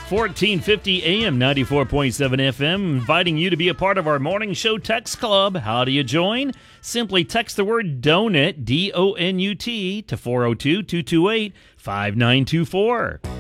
1450 AM, 94.7 FM, inviting you to be a part of our morning show text club. How do you join? Simply text the word DONUT, D-O-N-U-T, to 402-228-5924.